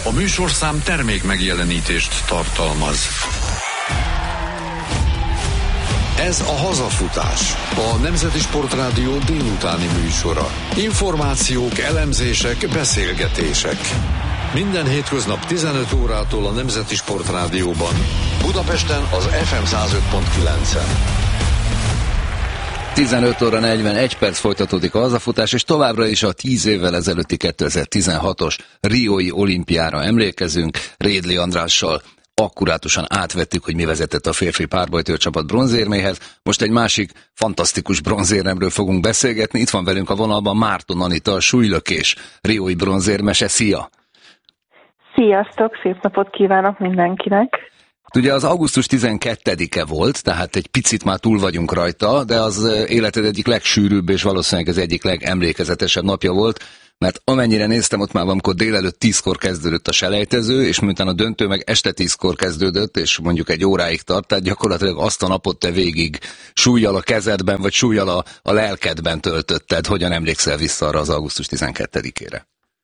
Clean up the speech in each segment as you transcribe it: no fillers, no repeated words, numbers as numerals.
A műsorszám termék megjelenítést tartalmaz. Ez a Hazafutás, a Nemzeti Sportrádió délutáni műsora. Információk, elemzések, beszélgetések. Minden hétköznap 15 órától a Nemzeti Sportrádióban. Budapesten az FM 105.9-en. 15 óra 41 perc folytatódik a Hazafutás, és továbbra is a 10 évvel ezelőtti 2016-os Riói olimpiára emlékezünk. Rédli Andrással akkurátusan átvettük, hogy mi vezetett a férfi párbajtőrcsapat bronzérméhez. Most egy másik fantasztikus bronzéremről fogunk beszélgetni. Itt van velünk a vonalban Márton Anita, a súlylökés riói bronzérmese. Szia! Sziasztok, szép napot kívánok mindenkinek! Ugye az augusztus 12-e volt, tehát egy picit már túl vagyunk rajta, de az életed egyik legsűrűbb és valószínűleg az egyik legemlékezetesebb napja volt, mert amennyire néztem, ott már amikor délelőtt 10-kor kezdődött a selejtező, és miután a döntő meg este 10-kor kezdődött, és mondjuk egy óráig tart, tehát gyakorlatilag azt a napot te végig súllyal a kezedben, vagy súllyal a lelkedben töltötted. Hogyan emlékszel vissza arra az augusztus 12-ére?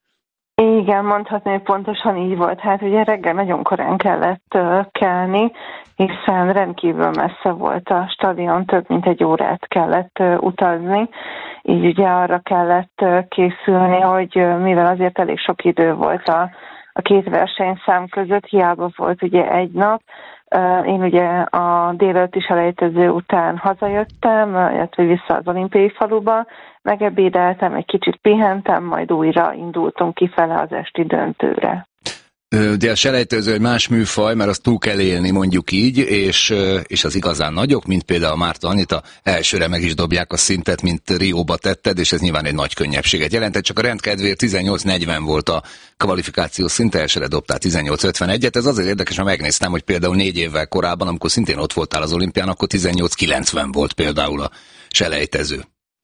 Igen, mondhatni, hogy pontosan így volt. Hát ugye reggel nagyon korán kellett kelni, hiszen rendkívül messze volt a stadion, több mint egy órát kellett utazni. Így ugye arra kellett készülni, hogy mivel azért elég sok idő volt a két versenyszám között, hiába volt ugye egy nap. Én ugye a délelőtti selejtező után hazajöttem, illetve vissza az olimpiai faluba, megebédeltem, egy kicsit pihentem, majd újra indultunk kifele az esti döntőre. De a selejtező egy más műfaj, mert azt túl kell élni, mondjuk így, és az igazán nagyok, mint például a Márton Anita, elsőre meg is dobják a szintet, mint Rióba tetted, és ez nyilván egy nagy könnyebbséget jelentett, csak a rendkedvéért 18:40 volt a kvalifikáció szinte, elsőre dobtál 18:51-et. Ez azért érdekes, mert megnéztem, hogy például 4 évvel korábban, amikor szintén ott voltál az olimpián, akkor 18:90 volt például a selejtező.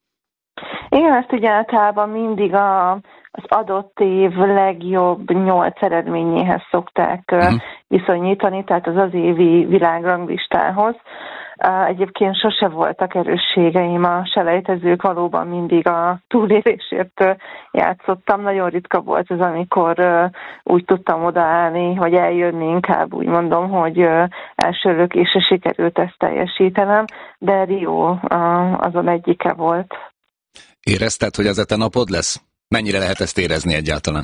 Igen, ezt ugye általában mindig az adott év legjobb 8 eredményéhez szokták viszonyítani, tehát az évi világranglistához. Egyébként sose voltak erősségeim a selejtezők, valóban mindig a túlélésért játszottam. Nagyon ritka volt az, amikor úgy tudtam odaállni, hogy eljönni, inkább úgy mondom, hogy első lökésre sikerült ezt teljesítenem, de Rio azon egyike volt. Érezted, hogy ez a te napod lesz? Mennyire lehet ezt érezni egyáltalán?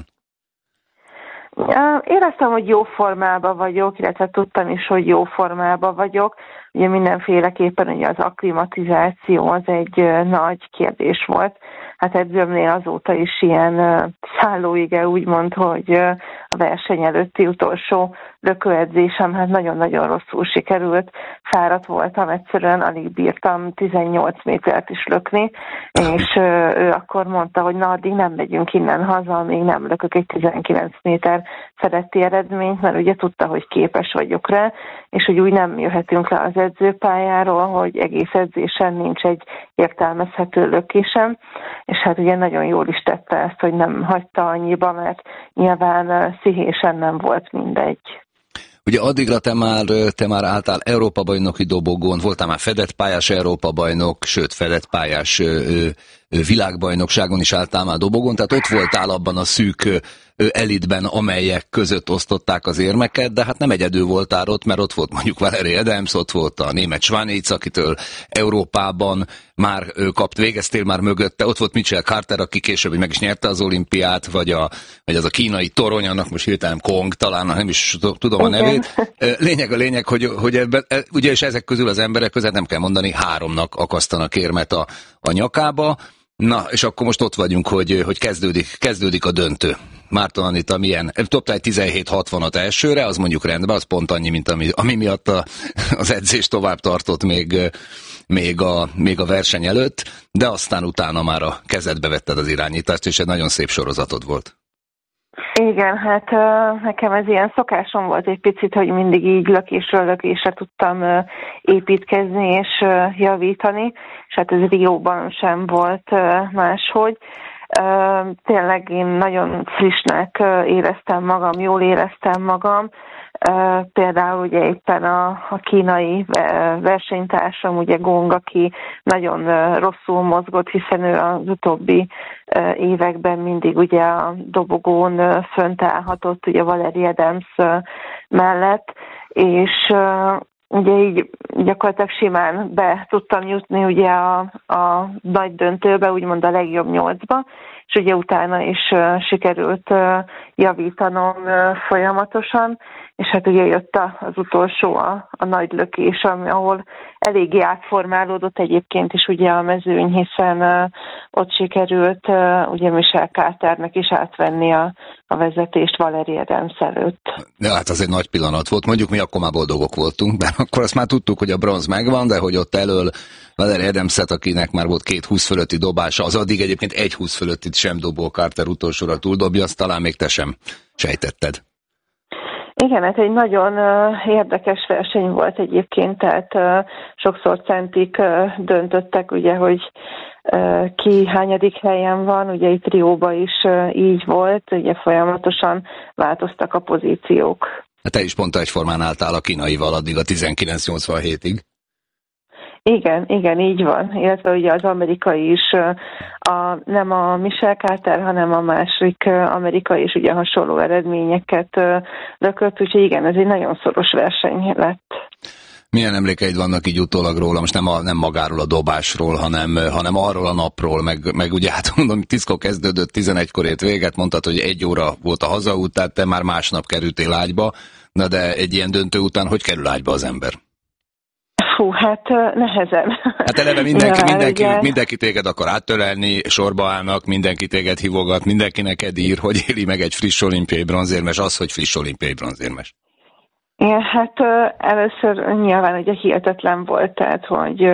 Éreztem, hogy jó formában vagyok, illetve tudtam is, hogy jó formában vagyok. Ugye mindenféleképpen ugye az akklimatizáció az egy nagy kérdés volt. Hát edzőmnél azóta is ilyen szállóige úgymond, hogy a verseny előtti utolsó lökőedzésem hát nagyon-nagyon rosszul sikerült. Fáradt voltam, egyszerűen alig bírtam 18 métert is lökni, és ő akkor mondta, hogy na, addig nem megyünk innen haza, még nem lökök egy 19 méter feletti eredményt, mert ugye tudta, hogy képes vagyok rá, és hogy úgy nem jöhetünk le az edzőpályáról, hogy egész edzésen nincs egy értelmezhető lökésem, és hát ugye nagyon jól is tette ezt, hogy nem hagyta annyiba, mert nyilván pszichésen nem volt mindegy. Ugye addigra te már álltál Európa-bajnoki dobogón, voltál már fedett pályás Európa-bajnok, sőt fedett pályás világbajnokságon is álltál már dobogón, tehát ott voltál abban a szűk elitben, amelyek között osztották az érmeket, de hát nem egyedül voltál ott, mert ott volt mondjuk Valerie Adams, ott volt a német Schwanitz, akitől Európában már végeztél már mögötte, ott volt Mitchell Carter, aki később meg is nyerte az olimpiát, vagy az a kínai torony, annak most hirtelen Kong, talán nem is tudom a nevét. Lényeg, hogy ebben, ugye és ezek közül az emberek között nem kell mondani, 3-nak akasztanak érmet a nyakába. Na, és akkor most ott vagyunk, hogy kezdődik a döntő. Márton Anita, milyen? Dobta egy 17:60-at elsőre, az mondjuk rendben, az pont annyi, mint ami miatt az edzés tovább tartott még a verseny előtt, de aztán utána már a kezedbe vetted az irányítást, és egy nagyon szép sorozatod volt. Igen, hát nekem ez ilyen szokásom volt egy picit, hogy mindig így lökésről lökésre tudtam építkezni és javítani, és hát ez Rióban sem volt máshogy. Tényleg én nagyon frissnek éreztem magam, jól éreztem magam. Például ugye éppen a kínai versenytársam, ugye Gong, aki nagyon rosszul mozgott, hiszen ő az utóbbi években mindig ugye a dobogón fönt állhatott, ugye Valerie Adams mellett, és ugye így gyakorlatilag simán be tudtam jutni ugye a nagy döntőbe, úgymond a legjobb 8-ba, és ugye utána is sikerült javítanom folyamatosan, és hát ugye jött az utolsó, a nagy lökés, ahol eléggé átformálódott egyébként is ugye a mezőny, hiszen ott sikerült ugye Michelle Carternek is átvenni a vezetést Valerie Adams előtt. Ja, hát az egy nagy pillanat volt, mondjuk mi akkor már boldogok voltunk, mert akkor azt már tudtuk, hogy a bronz megvan, de hogy ott elől Valerie Adamset, akinek már volt 2 20 fölötti dobása, az addig egyébként 1 20 fölöttit sem dobó Carter utolsóra túldobja, azt talán még te sem sejtetted. Igen, ez egy nagyon érdekes verseny volt egyébként, tehát sokszor centik döntöttek, ugye, hogy ki hányadik helyen van, ugye itt Rióban is így volt, ugye folyamatosan változtak a pozíciók. Hát te is pont egyformán álltál a kínaival addig a 1987-ig. Igen, így van. Illetve ugye az amerikai is, nem a Michelle Carter, hanem a másik amerikai is ugye hasonló eredményeket lökött, úgyhogy igen, ez egy nagyon szoros verseny lett. Milyen emlékeid vannak így utólag róla, most nem magáról a dobásról, hanem arról a napról, meg ugye hát mondom, 10-kor kezdődött, 11-kor ért véget, mondtad, hogy 1 óra volt a hazaút, tehát te már másnap kerültél ágyba, na de egy ilyen döntő után hogy kerül ágyba az ember? Fú, hát nehezen. Hát eleve mindenki téged akar áttörelni, sorba állnak, mindenki téged hívogat, mindenki neked ír, hogy éli meg egy friss olimpiai bronzérmes, az, hogy friss olimpiai bronzérmes. Igen, hát először nyilván ugye hihetetlen volt, tehát hogy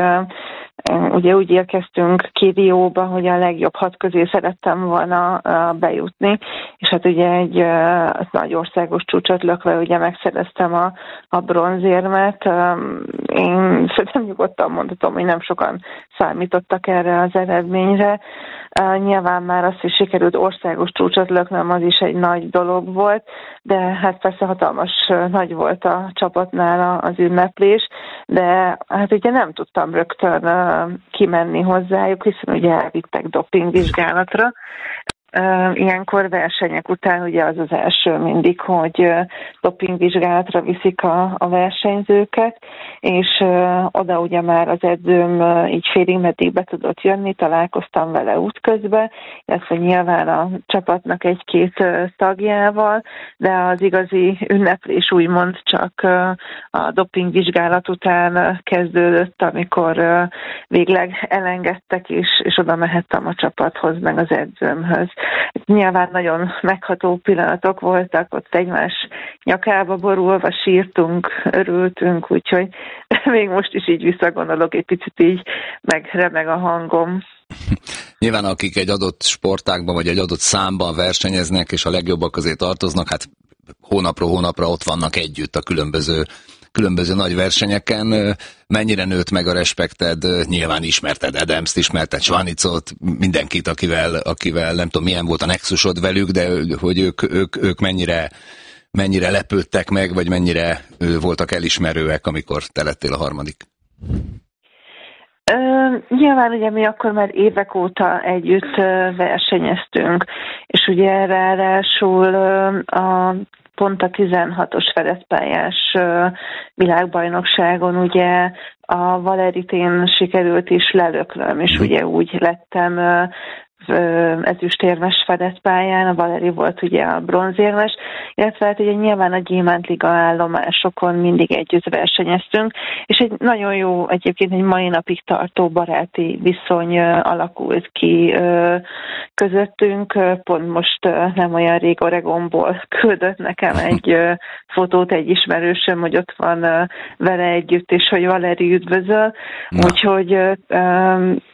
ugye úgy érkeztünk ki Rióba, hogy a legjobb 6 közé szerettem volna bejutni, és hát ugye egy nagy országos csúcsot lökve ugye megszereztem a bronzérmet. Én szerintem nyugodtan mondhatom, hogy nem sokan számítottak erre az eredményre. Nyilván már azt is sikerült országos csúcsot löknöm, az is egy nagy dolog volt, de hát persze hatalmas nagy volt a csapatnál az ünneplés, de hát ugye nem tudtam rögtön kimenni hozzájuk, hiszen ugye elvittek dopingvizsgálatra. Ilyenkor versenyek után ugye az első mindig, hogy dopingvizsgálatra viszik a versenyzőket, és oda ugye már az edzőm így félig meddig be tudott jönni, találkoztam vele útközben, illetve nyilván a csapatnak 1-2 tagjával, de az igazi ünneplés úgymond csak a dopingvizsgálat után kezdődött, amikor végleg elengedtek, és oda mehettem a csapathoz, meg az edzőmhöz. Nyilván nagyon megható pillanatok voltak, ott egymás nyakába borulva sírtunk, örültünk, úgyhogy még most is így visszagondolok, egy picit így megremeg a hangom. Nyilván akik egy adott sportágban vagy egy adott számban versenyeznek, és a legjobbak közé tartoznak, hát hónapról hónapra ott vannak együtt a különböző nagy versenyeken. Mennyire nőtt meg a respekted? Nyilván ismerted Adamst, ismerted Schwanicot, mindenkit, akivel nem tudom milyen volt a nexusod velük, de hogy ők mennyire lepődtek meg, vagy mennyire voltak elismerőek, amikor te lettél a harmadik? Nyilván ugye mi akkor már évek óta együtt versenyeztünk, és ugye ráadásul pont a 16-os fedezpályás világbajnokságon ugye a Valerit én sikerült is lelöknöm, és ugye úgy lettem ezüstérmes fedett pályán, a Valeri volt ugye a bronzérmes, illetve hát ugye nyilván a Gyémántliga állomásokon mindig együtt versenyeztünk, és egy nagyon jó, egyébként egy mai napig tartó baráti viszony alakult ki közöttünk. Pont most nem olyan rég Oregonból küldött nekem egy fotót egy ismerősöm, hogy ott van vele együtt, és hogy Valeri üdvözöl, úgyhogy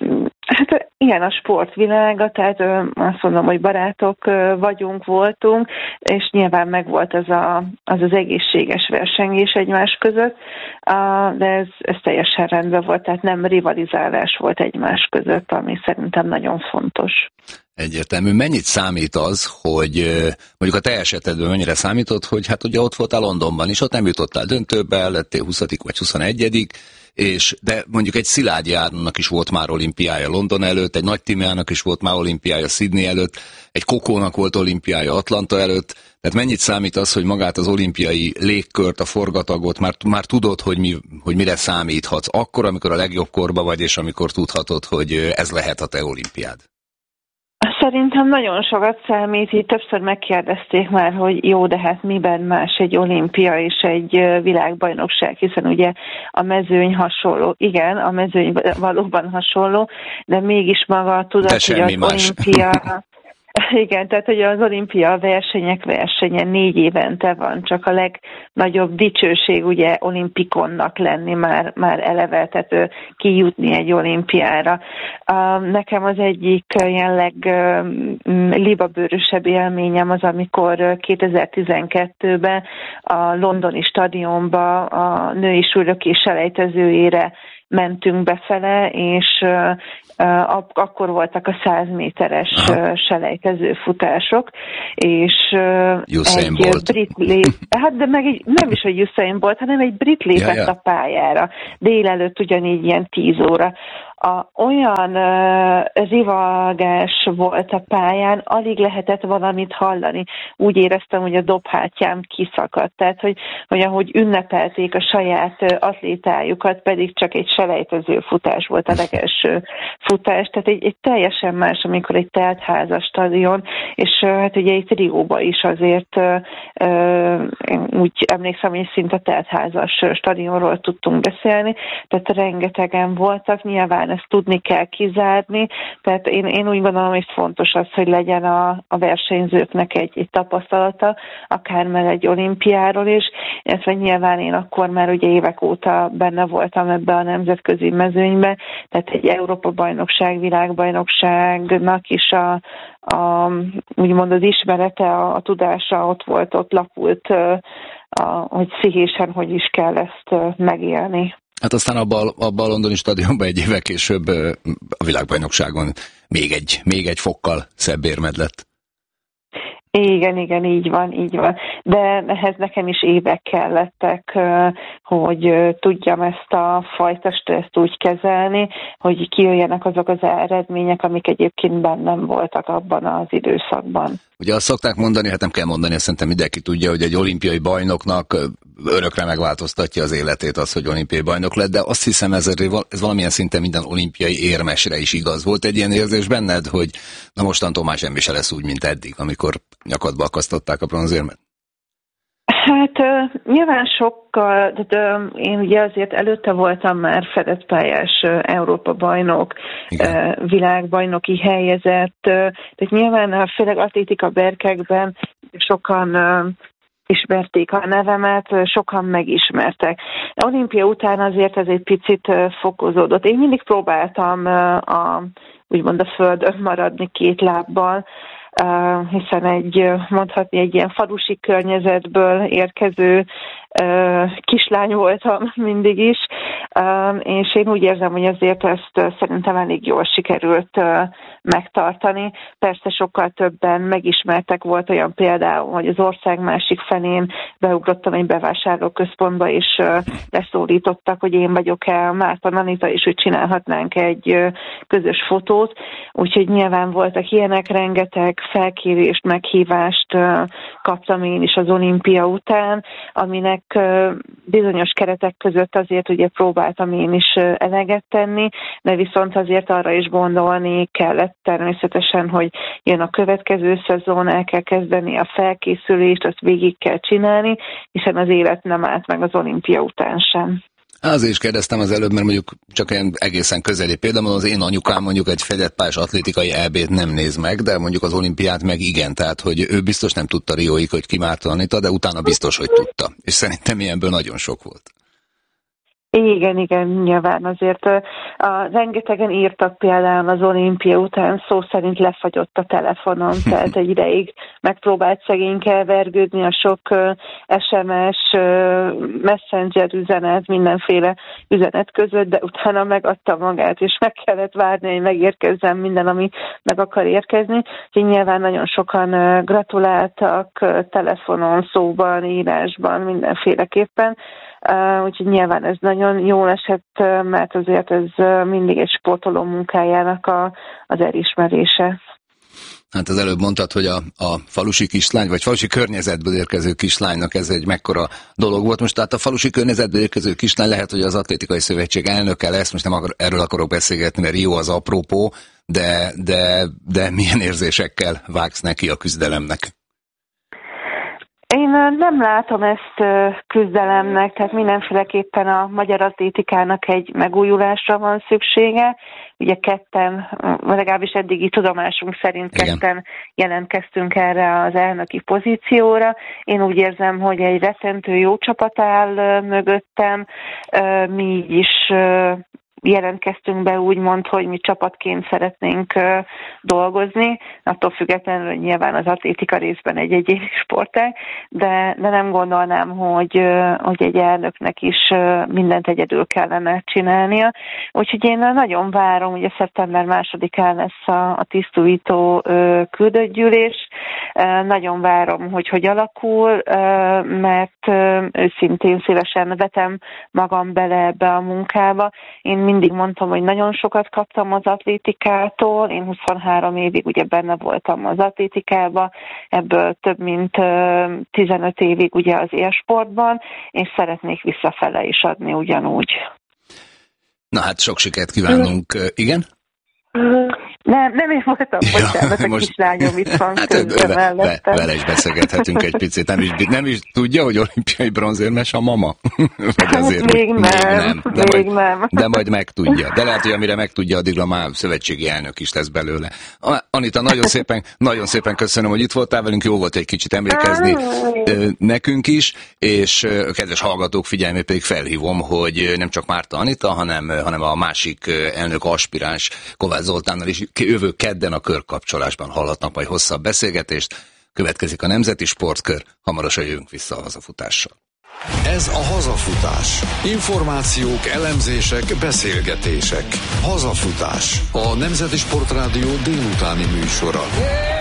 Hát ilyen a sportvilága, tehát azt mondom, hogy barátok voltunk, és nyilván megvolt az egészséges versengés egymás között, de ez teljesen rendben volt, tehát nem rivalizálás volt egymás között, ami szerintem nagyon fontos. Egyértelmű. Mennyit számít az, hogy mondjuk a te esetedben mennyire számított, hogy hát ugye ott voltál Londonban is, ott nem jutottál döntőbe, lettél 20. vagy 21. De mondjuk egy Szilágyi Árnónak is volt már olimpiája London előtt, egy Nagy Tímeának is volt már olimpiája Sydney előtt, egy Kokónak volt olimpiája Atlanta előtt, tehát mennyit számít az, hogy magát az olimpiai légkört, a forgatagot már tudod, hogy mire számíthatsz, akkor, amikor a legjobb korba vagy, és amikor tudhatod, hogy ez lehet a te olimpiád? Szerintem nagyon sokat számít, így többször megkérdezték már, hogy jó, de hát miben más egy olimpia és egy világbajnokság, hiszen ugye a mezőny hasonló. Igen, a mezőny valóban hasonló, de mégis maga a tudat, hogy az olimpia... Igen, tehát hogy az olimpia versenyek versenye 4 évente van, csak a legnagyobb dicsőség ugye olimpikonnak lenni már eleve, tehát kijutni egy olimpiára. Nekem az egyik ilyen leglibabőrösebb élményem az, amikor 2012-ben a londoni stadionba a női súlylökés selejtezőjére mentünk befele, és akkor voltak a 100 méteres selejtező futások, és Usain egy brit hát de nem is, hogy Usain Bolt, hanem egy brit lépett a pályára. Délelőtt ugyanígy ilyen 10 óra. Olyan rivalgás volt a pályán, alig lehetett valamit hallani. Úgy éreztem, hogy a dobhártyám kiszakadt. Tehát, hogy ahogy ünnepelték a saját atlétájukat, pedig csak egy selejtező futás volt a legelső futás. Tehát egy teljesen más, amikor egy teltházas stadion, és hát ugye itt Rióban is azért úgy emlékszem, hogy szinte teltházas stadionról tudtunk beszélni, tehát rengetegen voltak, nyilván ezt tudni kell kizárni, tehát én úgy gondolom, hogy fontos az, hogy legyen a versenyzőknek egy tapasztalata, akár már egy olimpiáról is, illetve nyilván én akkor már ugye évek óta benne voltam ebbe a nemzetközi mezőnybe, tehát egy Európa-bajnokság, világbajnokságnak is úgymond az ismerete, a tudása ott volt, ott lapult, hogy pszichésen hogy is kell ezt megélni. Hát aztán abban a londoni stadionban egy évvel később a világbajnokságon még egy fokkal szebb érmed lett. Igen, így van. De ehhez nekem is évek kellettek, hogy tudjam ezt a fajta stresszt úgy kezelni, hogy kijöjjenek azok az eredmények, amik egyébként bennem voltak abban az időszakban. Ugye azt szokták mondani, hát nem kell mondani, azt szerintem mindenki tudja, hogy egy olimpiai bajnoknak örökre megváltoztatja az életét az, hogy olimpiai bajnok lett, de azt hiszem ez valamilyen szinten minden olimpiai érmesre is igaz. Volt egy ilyen érzés benned, hogy na mostantól már semmi se lesz úgy, mint eddig, amikor nyakadba akasztották a bronzérmet? Hát nyilván sokkal, de én ugye azért előtte voltam már fedett pályás Európa-bajnok, világbajnoki helyezett, tehát nyilván főleg atlétika berkekben sokan ismerték a nevemet, sokan megismertek. Olimpia után azért ez egy picit fokozódott. Én mindig próbáltam úgymond a földön maradni 2 lábbal, hiszen mondhatni egy ilyen falusi környezetből érkező kislány voltam mindig is, és én úgy érzem, hogy azért ezt szerintem elég jól sikerült megtartani. Persze sokkal többen megismertek, volt olyan például, hogy az ország másik felén beugrottam egy bevásárlóközpontba, és leszólítottak, hogy én vagyok-e Márton Anita, és hogy csinálhatnánk egy közös fotót. Úgyhogy nyilván voltak ilyenek, rengeteg felkérést, meghívást kaptam én is az olimpia után, aminek bizonyos keretek között azért ugye próbáltam én is eleget tenni, de viszont azért arra is gondolni kellett természetesen, hogy jön a következő szezon, el kell kezdeni a felkészülést, azt végig kell csinálni, hiszen az élet nem állt meg az olimpia után sem. Azért is kérdeztem az előbb, mert mondjuk csak ilyen egészen közeli például az én anyukám mondjuk egy fedett pályás atlétikai EB-t nem néz meg, de mondjuk az olimpiát meg igen, tehát hogy ő biztos nem tudta Rióig, hogy ki Márton Anita, de utána biztos, hogy tudta. És szerintem ilyenből nagyon sok volt. Igen, nyilván azért rengetegen írtak például az olimpia után, szó szerint lefagyott a telefonom, tehát egy ideig megpróbált szegényke vergődni a sok SMS, messenger üzenet, mindenféle üzenet között, de utána megadta magát, és meg kellett várni, hogy megérkezzen minden, ami meg akar érkezni. Úgyhogy nyilván nagyon sokan gratuláltak telefonon, szóban, írásban, mindenféleképpen. Úgyhogy nyilván ez nagyon jól esett, mert azért ez mindig egy sportoló munkájának az elismerése. Hát az előbb mondtad, hogy a falusi kislány, vagy falusi környezetből érkező kislánynak ez egy mekkora dolog volt. Most tehát a falusi környezetből érkező kislány lehet, hogy az Atlétikai Szövetség elnöke lesz, most nem erről akarok beszélgetni, mert jó az apropó, de milyen érzésekkel vágsz neki a küzdelemnek? Én nem látom ezt küzdelemnek, tehát mindenféleképpen a magyar atlétikának egy megújulásra van szüksége. Ugye ketten, legalábbis eddigi tudomásunk szerint ketten jelentkeztünk erre az elnöki pozícióra. Én úgy érzem, hogy egy rettentő jó csapat áll mögöttem, mi így is jelentkeztünk be úgymond, hogy mi csapatként szeretnénk dolgozni, attól függetlenül, hogy nyilván az atlétika részben egy egyéni sportág, de nem gondolnám, hogy egy elnöknek is mindent egyedül kellene csinálnia. Úgyhogy én nagyon várom, ugye szeptember 2-án lesz a tisztújító küldöttgyűlés, nagyon várom, hogy alakul, mert őszintén szívesen vetem magam bele ebbe a munkába. Én mindig mondtam, hogy nagyon sokat kaptam az atlétikától, én 23 évig ugye benne voltam az atlétikában, ebből több mint 15 évig ugye az élsportban, és szeretnék visszafele is adni ugyanúgy. Na hát sok sikert kívánunk, igen? Nem én voltam, bocsánat, a kislányom itt van közben mellettem. Vele is beszélgethetünk egy picit. Nem is tudja, hogy olimpiai bronzérmes a mama? Vagy azért, még nem. De majd megtudja. De lehet, hogy amire megtudja, addigra már szövetségi elnök is lesz belőle. Anita, nagyon szépen köszönöm, hogy itt voltál velünk. Jó volt egy kicsit emlékezni nekünk is, és kedves hallgatók figyelmét pedig felhívom, hogy nem csak Márta Anita, hanem a másik elnök aspiráns Kovács Zoltánnal is jövő kedden a körkapcsolásban hallhatnak majd hosszabb beszélgetést. Következik a Nemzeti Sportkör, hamarosan jövünk vissza a hazafutással. Ez a Hazafutás. Információk, elemzések, beszélgetések. Hazafutás. A Nemzeti Sportrádió délutáni műsora.